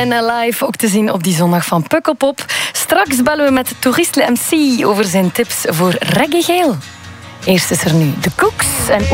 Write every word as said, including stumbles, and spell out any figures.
En live ook te zien op die zondag van Pukkelpop. Straks bellen we met Tourist Le M C over zijn tips voor reggae geel. Eerst is er nu de Cooks en